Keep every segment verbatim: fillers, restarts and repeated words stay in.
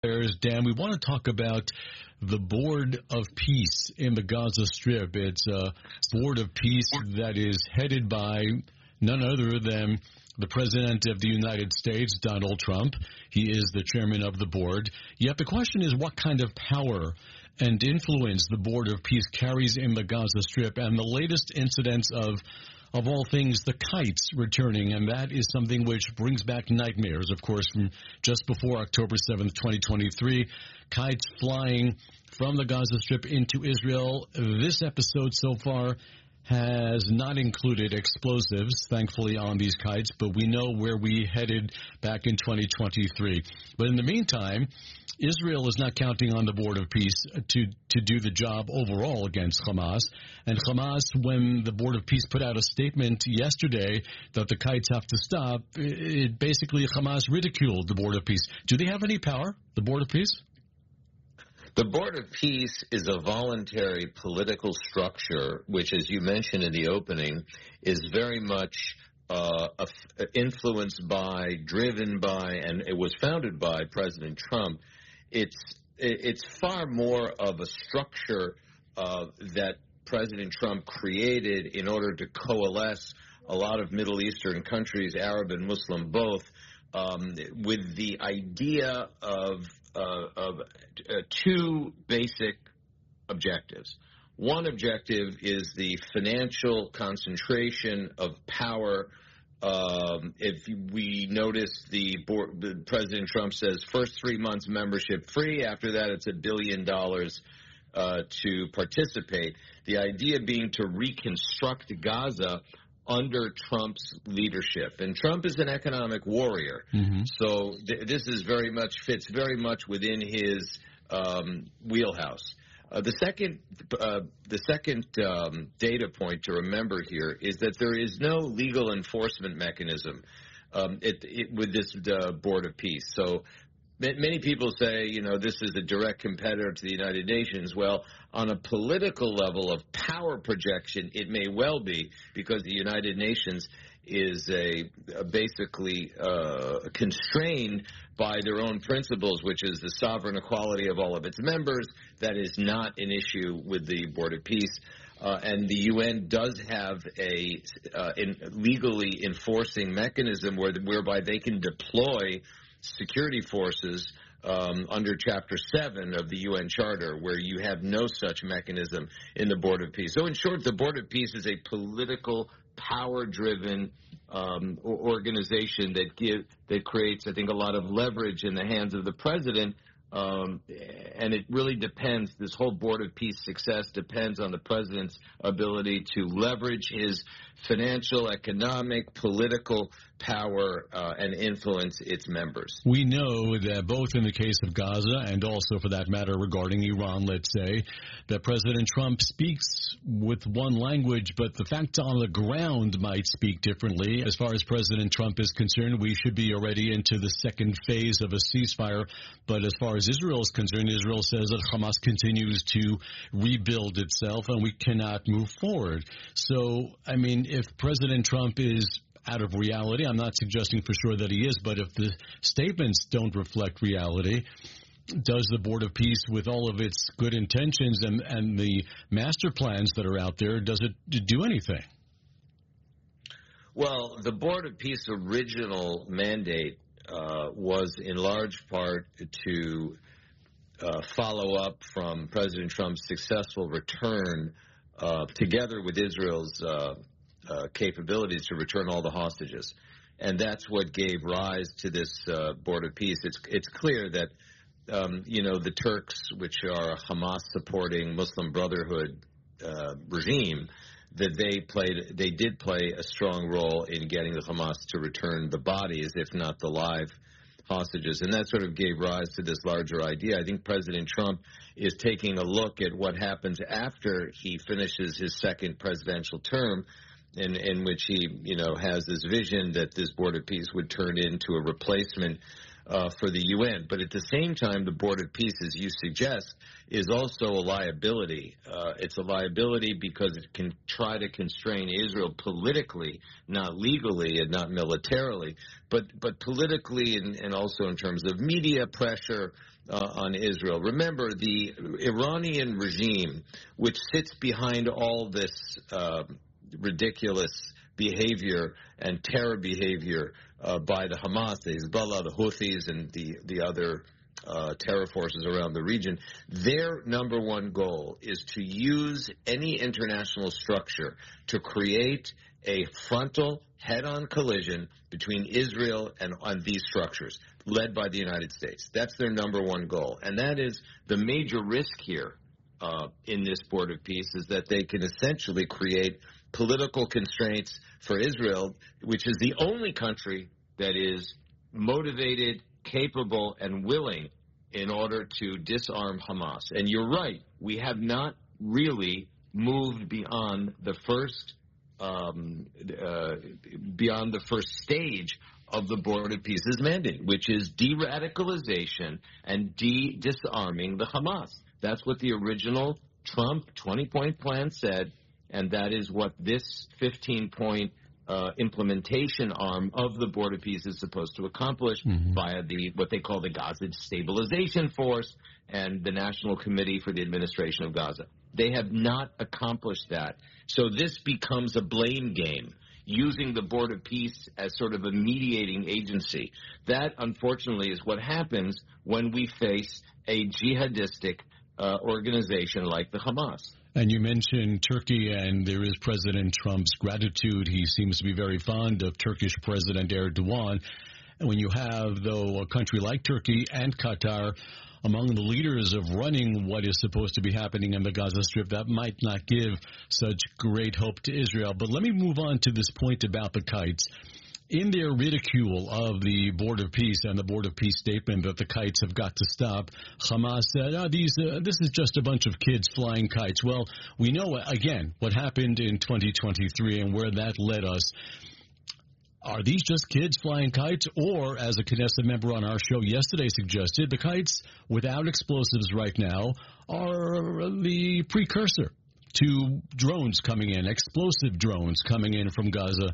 There's Dan. We want to talk about the Board of Peace in the Gaza Strip. It's a Board of Peace that is headed by none other than the President of the United States, Donald Trump. He is the chairman of the board. Yet the question is what kind of power and influence the Board of Peace carries in the Gaza Strip, and the latest incidents of Of all things, the kites returning, and that is something which brings back nightmares, of course, from just before October seventh, twenty twenty-three. Kites flying from the Gaza Strip into Israel. This episode so far has not included explosives, thankfully, on these kites, but we know where we headed back in twenty twenty-three. But in the meantime, Israel is not counting on the Board of Peace to, to do the job overall against Hamas. And Hamas, when the Board of Peace put out a statement yesterday that the kites have to stop, it basically Hamas ridiculed the Board of Peace. Do they have any power, the Board of Peace? The Board of Peace is a voluntary political structure, which, as you mentioned in the opening, is very much uh, influenced by, driven by, and it was founded by President Trump. It's it's far more of a structure uh, that President Trump created in order to coalesce a lot of Middle Eastern countries, Arab and Muslim both, um, with the idea of, uh, of uh, two basic objectives. One objective is the financial concentration of power. Um, if we notice, the, board, the President Trump says first three months membership free. After that, it's a billion dollars uh, to participate. The idea being to reconstruct Gaza under Trump's leadership. And Trump is an economic warrior. Mm-hmm. So th- this is very much fits very much within his um, wheelhouse. Uh, the second, uh, the second um, data point to remember here is that there is no legal enforcement mechanism um, it, it, with this uh, Board of Peace. So m- many people say, you know, this is a direct competitor to the United Nations. Well, on a political level of power projection, it may well be, because the United Nations is a, a basically uh, constrained by their own principles, which is the sovereign equality of all of its members. That is not an issue with the Board of Peace. Uh, and the U N does have a uh, in legally enforcing mechanism where, whereby they can deploy security forces um, under Chapter seven of the U N Charter, where you have no such mechanism in the Board of Peace. So in short, the Board of Peace is a political, power-driven um, organization that give that creates, I think, a lot of leverage in the hands of the president. Um, and it really depends. This whole Board of Peace success depends on the president's ability to leverage his financial, economic, political power uh, and influence its members. We know that both in the case of Gaza and also, for that matter, regarding Iran, let's say, that President Trump speaks with one language, but the facts on the ground might speak differently. As far as President Trump is concerned, we should be already into the second phase of a ceasefire. But as far as Israel is concerned, Israel says that Hamas continues to rebuild itself and we cannot move forward. So, I mean, if President Trump is out of reality, I'm not suggesting for sure that he is, but if the statements don't reflect reality, does the Board of Peace, with all of its good intentions and, and the master plans that are out there, does it do anything? Well, the Board of Peace original mandate uh, was in large part to uh, follow up from President Trump's successful return uh, together with Israel's uh, uh, capabilities to return all the hostages. And that's what gave rise to this uh, Board of Peace. It's, it's clear that Um, you know, the Turks, which are a Hamas-supporting Muslim Brotherhood uh, regime, that they played, they did play a strong role in getting the Hamas to return the bodies, if not the live hostages. And that sort of gave rise to this larger idea. I think President Trump is taking a look at what happens after he finishes his second presidential term, in, in which he, you know, has this vision that this Board of Peace would turn into a replacement Uh, for the U N. But at the same time, the Board of Peace, as you suggest, is also a liability. Uh, it's a liability because it can try to constrain Israel politically, not legally and not militarily, but but politically and, and also in terms of media pressure uh, on Israel. Remember, the Iranian regime, which sits behind all this uh, ridiculous behavior and terror behavior uh, by the Hamas, the Hezbollah, the Houthis, and the, the other uh, terror forces around the region, their number one goal is to use any international structure to create a frontal, head-on collision between Israel and on these structures, led by the United States. That's their number one goal. And that is the major risk here uh, in this Board of Peace, is that they can essentially create political constraints for Israel, which is the only country that is motivated, capable, and willing in order to disarm Hamas. And you're right, we have not really moved beyond the first um, uh, beyond the first stage of the Board of Peace's mandate, which is de-radicalization and de-disarming the Hamas. That's what the original Trump twenty-point plan said, and that is what this fifteen-point uh, implementation arm of the Board of Peace is supposed to accomplish mm-hmm. via the what they call the Gaza Stabilization Force and the National Committee for the Administration of Gaza. They have not accomplished that. So this becomes a blame game, using the Board of Peace as sort of a mediating agency. That, unfortunately, is what happens when we face a jihadistic uh, organization like the Hamas. And you mentioned Turkey, and there is President Trump's gratitude. He seems to be very fond of Turkish President Erdogan. And when you have, though, a country like Turkey and Qatar among the leaders of running what is supposed to be happening in the Gaza Strip, that might not give such great hope to Israel. But let me move on to this point about the kites. In their ridicule of the Board of Peace and the Board of Peace statement that the kites have got to stop, Hamas said, oh, these, uh, this is just a bunch of kids flying kites. Well, we know, again, what happened in twenty twenty-three and where that led us. Are these just kids flying kites? Or, as a Knesset member on our show yesterday suggested, the kites without explosives right now are the precursor to drones coming in, explosive drones coming in from Gaza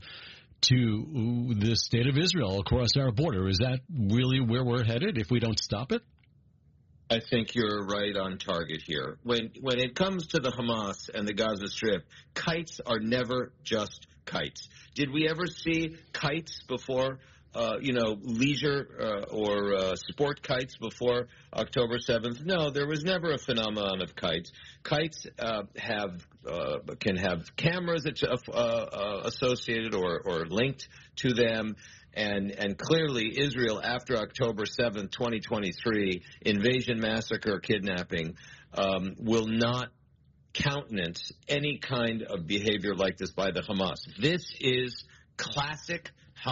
to the state of Israel across our border. Is that really where we're headed if we don't stop it? I think you're right on target here. When when it comes to the Hamas and the Gaza Strip, kites are never just kites. Did we ever see kites before, uh, you know, leisure uh, or uh, sport kites before October seventh? No, there was never a phenomenon of kites. Kites uh, have uh, can have cameras uh, uh, associated or, or linked to them. And, and clearly, Israel, after October seventh, twenty twenty-three, invasion, massacre, kidnapping, um, will not countenance any kind of behavior like this by the Hamas. This is classic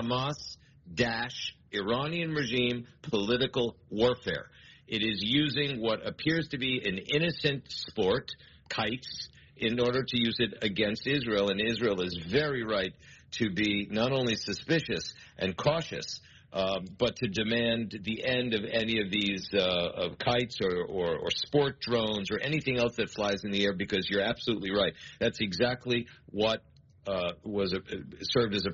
Hamas-Iranian regime political warfare. It is using what appears to be an innocent sport, kites, in order to use it against Israel. And Israel is very right to be not only suspicious and cautious, um, but to demand the end of any of these uh, of kites or, or, or sport drones or anything else that flies in the air, because you're absolutely right. That's exactly what uh, was a, served as a